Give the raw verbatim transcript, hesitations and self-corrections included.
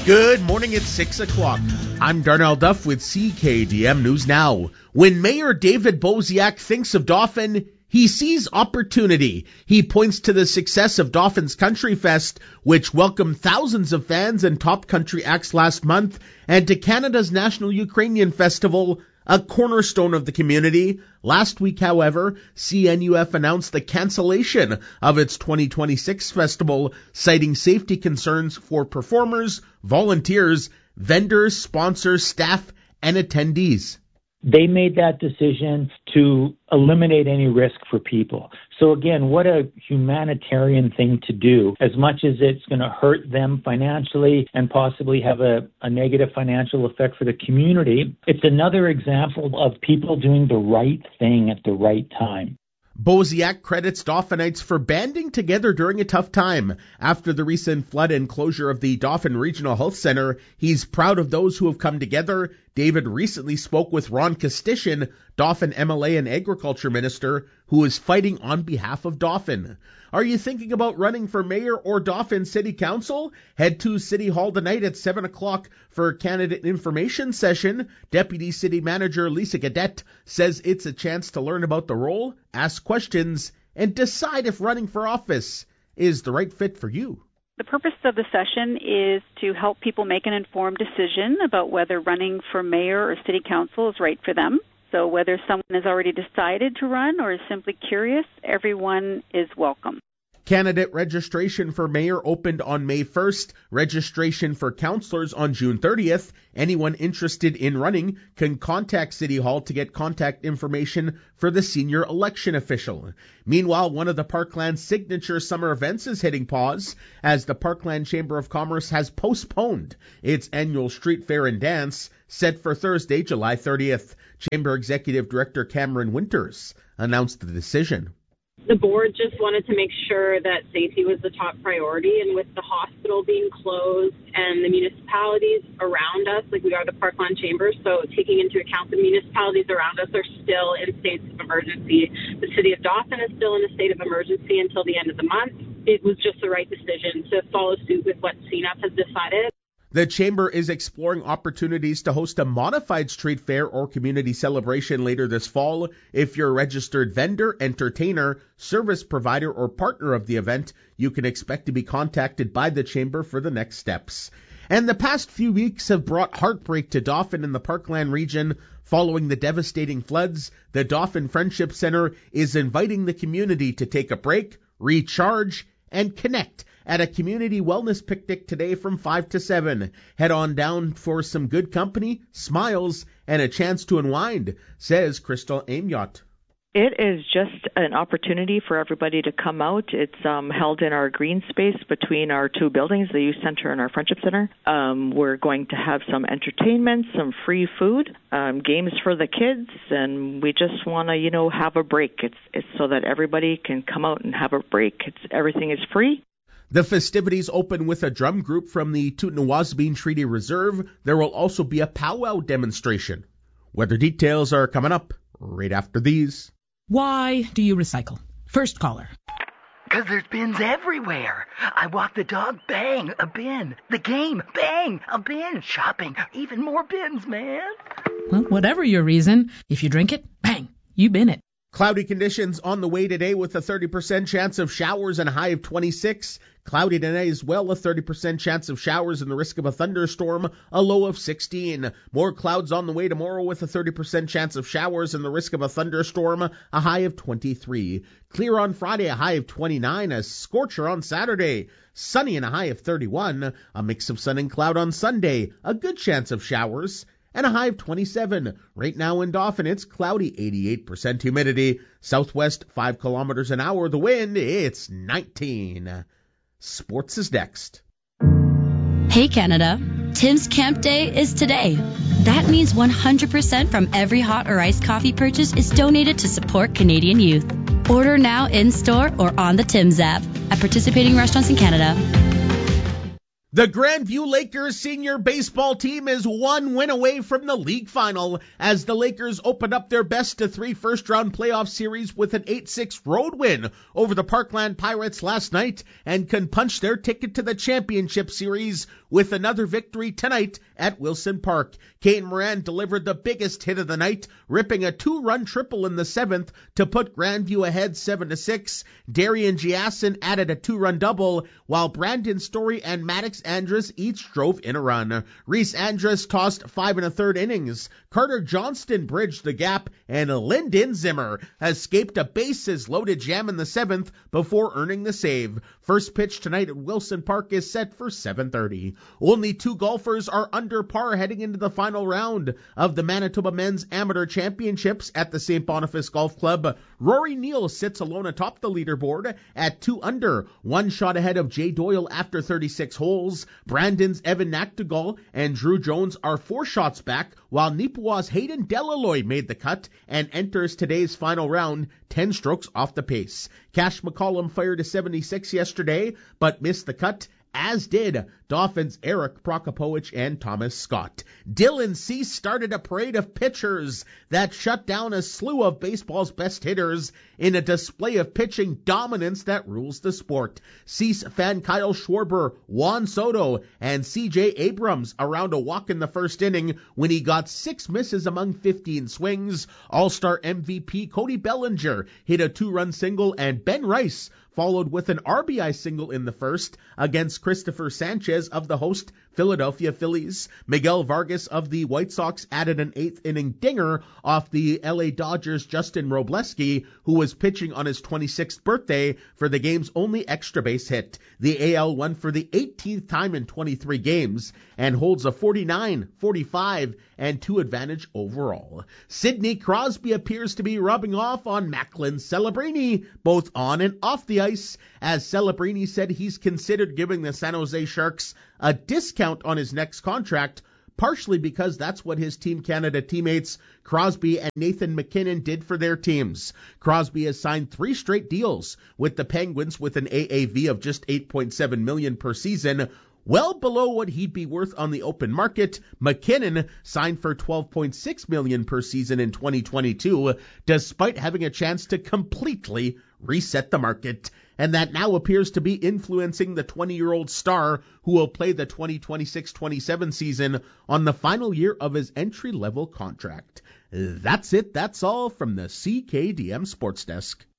Good morning, it's six o'clock. I'm Darnell Duff with C K D M News Now. When Mayor David Bosiak thinks of Dauphin, he sees opportunity. He points to the success of Dauphin's Country Fest, which welcomed thousands of fans and top country acts last month, and to Canada's National Ukrainian Festival, a cornerstone of the community. Last week, however, C N U F announced the cancellation of its twenty twenty-six festival, citing safety concerns for performers, volunteers, vendors, sponsors, staff, and attendees. They made that decision to eliminate any risk for people. So again, what a humanitarian thing to do. As much as it's going to hurt them financially and possibly have a, a negative financial effect for the community, it's another example of people doing the right thing at the right time. Bosiak credits Dauphinites for banding together during a tough time. After the recent flood and closure of the Dauphin Regional Health Center, he's proud of those who have come together. David recently spoke with Ron Kostishin, Dauphin M L A and Agriculture Minister, who is fighting on behalf of Dauphin. Are you thinking about running for mayor or Dauphin City Council? Head to City Hall tonight at seven o'clock for a candidate information session. Deputy City Manager Lisa Gadet says it's a chance to learn about the role, ask questions, and decide if running for office is the right fit for you. The purpose of the session is to help people make an informed decision about whether running for mayor or city council is right for them. So whether someone has already decided to run or is simply curious, everyone is welcome. Candidate registration for mayor opened on May first, registration for councillors on June thirtieth. Anyone interested in running can contact City Hall to get contact information for the senior election official. Meanwhile, one of the Parkland's signature summer events is hitting pause as the Parkland Chamber of Commerce has postponed its annual street fair and dance set for Thursday, July thirtieth. Chamber Executive Director Cameron Winters announced the decision. The board just wanted to make sure that safety was the top priority, and with the hospital being closed and the municipalities around us, like we are the Parkland Chamber, so taking into account the municipalities around us are still in states of emergency. The city of Dauphin is still in a state of emergency until the end of the month. It was just the right decision to follow suit with what C N U F has decided. The Chamber is exploring opportunities to host a modified street fair or community celebration later this fall. If you're a registered vendor, entertainer, service provider, or partner of the event, you can expect to be contacted by the Chamber for the next steps. And the past few weeks have brought heartbreak to Dauphin and the Parkland region. Following the devastating floods, the Dauphin Friendship Center is inviting the community to take a break, recharge, and connect at a community wellness picnic today from five to seven. Head on down for some good company, smiles, and a chance to unwind, says Crystal Amiot. It is just an opportunity for everybody to come out. It's um, held in our green space between our two buildings, the Youth Center and our Friendship Center. Um, we're going to have some entertainment, some free food, um, games for the kids, and we just want to, you know, have a break. It's it's so that everybody can come out and have a break. It's everything is free. The festivities open with a drum group from the Tootenawasbeen Treaty Reserve. There will also be a powwow demonstration. Weather details are coming up right after these. Why do you recycle? First caller. Because there's bins everywhere. I walk the dog, bang, a bin. The game, bang, a bin. Shopping, even more bins, man. Well, whatever your reason, if you drink it, bang, you bin it. Cloudy conditions on the way today with a thirty percent chance of showers and a high of twenty-six. Cloudy today as well, a thirty percent chance of showers and the risk of a thunderstorm, a low of sixteen. More clouds on the way tomorrow with a thirty percent chance of showers and the risk of a thunderstorm, a high of twenty-three. Clear on Friday, a high of twenty-nine. A scorcher on Saturday, sunny and a high of thirty-one. A mix of sun and cloud on Sunday, a good chance of showers, and a high of twenty-seven. Right now in Dauphin, it's cloudy, eighty-eight percent humidity. Southwest, five kilometers an hour. The wind, it's nineteen. Sports is next. Hey Canada, Tim's Camp Day is today. That means one hundred percent from every hot or iced coffee purchase is donated to support Canadian youth. Order now in-store or on the Tim's app at participating restaurants in Canada. The Grandview Lakers senior baseball team is one win away from the league final as the Lakers opened up their best of three first-round playoff series with an eight six road win over the Parkland Pirates last night and can punch their ticket to the championship series with another victory tonight at Wilson Park. Kane Moran delivered the biggest hit of the night, ripping a two-run triple in the seventh to put Grandview ahead seven to six. Darian Giasson added a two-run double, while Brandon Story and Maddox Andrus each drove in a run. Reese Andrus tossed five and a third innings. Carter Johnston bridged the gap, and Lyndon Zimmer escaped a bases-loaded jam in the seventh before earning the save. First pitch tonight at Wilson Park is set for seven thirty. Only two golfers are under par heading into the final round of the Manitoba Men's Amateur Championships at the Saint Boniface Golf Club. Rory Neal sits alone atop the leaderboard at two under, one shot ahead of Jay Doyle after thirty-six holes. Brandon's Evan Nactegal and Drew Jones are four shots back, while Nipawa's Hayden Delaloy made the cut and enters today's final round ten strokes off the pace. Cash McCollum fired a seventy-six yesterday, but missed the cut, as did Dauphin's Eric Prokopowicz and Thomas Scott. Dylan Cease started a parade of pitchers that shut down a slew of baseball's best hitters in a display of pitching dominance that rules the sport. Cease fan Kyle Schwarber, Juan Soto, and C J Abrams around a walk in the first inning when he got six misses among fifteen swings. All-Star M V P Cody Bellinger hit a two-run single, and Ben Rice followed with an R B I single in the first against Christopher Sanchez of the host Philadelphia Phillies. Miguel Vargas of the White Sox added an eighth inning dinger off the L A Dodgers' Justin Robleski, who was pitching on his twenty-sixth birthday for the game's only extra base hit. The A L won for the eighteenth time in twenty-three games and holds a forty-nine, forty-five, and two advantage overall. Sidney Crosby appears to be rubbing off on Macklin Celebrini, both on and off the ice, as Celebrini said he's considered giving the San Jose Sharks a discount on his next contract, partially because that's what his Team Canada teammates Crosby and Nathan MacKinnon did for their teams. Crosby has signed three straight deals with the Penguins with an A A V of just eight point seven million dollars per season, well below what he'd be worth on the open market. MacKinnon signed for twelve point six million dollars per season in twenty twenty-two, despite having a chance to completely reset the market. And that now appears to be influencing the twenty-year-old star who will play the twenty twenty-six twenty-seven season on the final year of his entry-level contract. That's it. That's all from the C K D M Sports Desk.